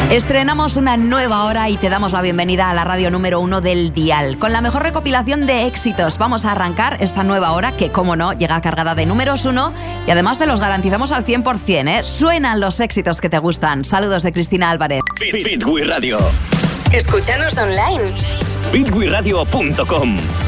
Estrenamos una nueva hora y te damos la bienvenida a la radio número 1 del dial. Con la mejor recopilación de éxitos vamos a arrancar esta nueva hora que, como no, llega cargada de números 1 y además te los garantizamos al 100%, ¿eh? Suenan los éxitos que te gustan. Saludos de Cristina Álvarez. Fit Wii Radio. Escúchanos online. fitwiradio.com